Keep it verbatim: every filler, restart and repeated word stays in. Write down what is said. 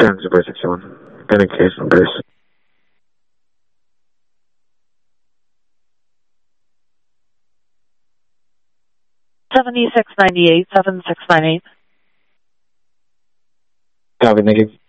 ten zero six one. Any case, please. seventy-six ninety-eight, seven six nine eight. Copy, thank you.